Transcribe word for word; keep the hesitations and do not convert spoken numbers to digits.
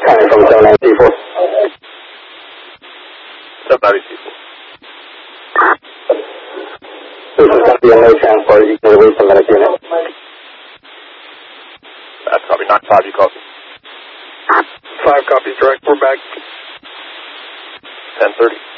Coming from seven nine C four. seven nine C four. This is going to be a no transport. You can release the medic unit. That's copy. nine five, you copy. Five copies direct. We're back. ten thirty.